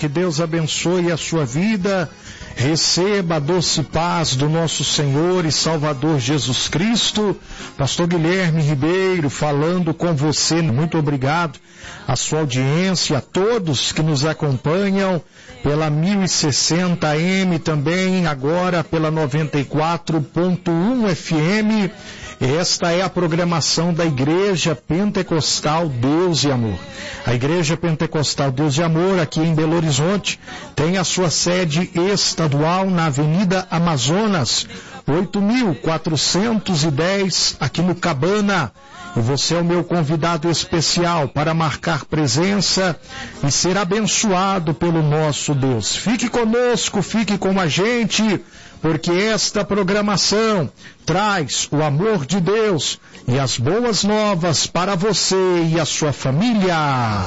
que Deus abençoe a sua vida. Receba a doce paz do nosso Senhor e Salvador Jesus Cristo. Pastor Guilherme Ribeiro falando com você. Muito obrigado à sua audiência, a todos que nos acompanham pela 1060 AM, também agora pela 94.1 FM. Esta é a programação da Igreja Pentecostal Deus e Amor. A Igreja Pentecostal Deus e Amor, aqui em Belo Horizonte, tem a sua sede estadual na Avenida Amazonas, 8.410, aqui no Cabana. E você é o meu convidado especial para marcar presença e ser abençoado pelo nosso Deus. Fique conosco, fique com a gente, porque esta programação traz o amor de Deus e as boas novas para você e a sua família.